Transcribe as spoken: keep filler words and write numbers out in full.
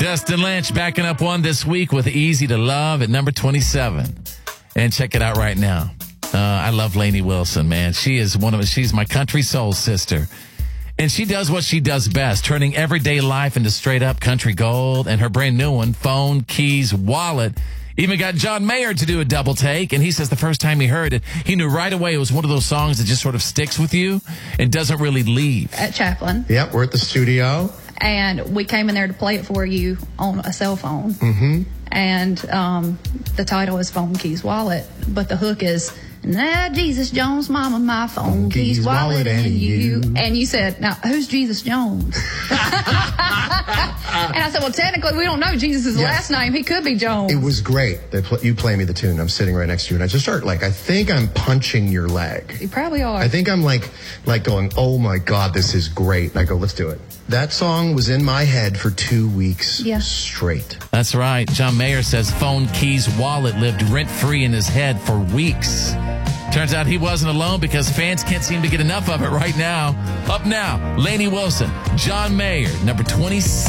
Dustin Lynch backing up one this week with Easy to Love at number twenty-seven. And check it out right now. Uh, I love Lainey Wilson, man. She is one of she's my country soul sister. And she does what she does best, turning everyday life into straight up country gold. And her brand new one, Phone, Keys, Wallet, even got John Mayer to do a double take. And he says the first time he heard it, he knew right away it was one of those songs that just sort of sticks with you and doesn't really leave. At Chaplin. Yep, we're at the studio. And we came in there to play it for you on a cell phone. Mm-hmm. And um, the title is Phone, Keys, Wallet. But the hook is, now Jesus Jones, mama, my phone, phone keys, keys, wallet, and you. you. And you said, now, who's Jesus Jones? And I said, well, technically, we don't know Jesus' yes. last name. He could be Jones. It was great. They pl- you play me the tune. I'm sitting right next to you. And I just start, like, I think I'm punching your leg. You probably are. I think I'm, like, like going, oh, my God, this is great. And I go, let's do it. That song was in my head for two weeks yeah. straight. That's right. John Mayer says Phone, Keys, Wallet lived rent-free in his head for weeks. Turns out he wasn't alone because fans can't seem to get enough of it right now. Up now, Lainey Wilson, John Mayer, number twenty-six.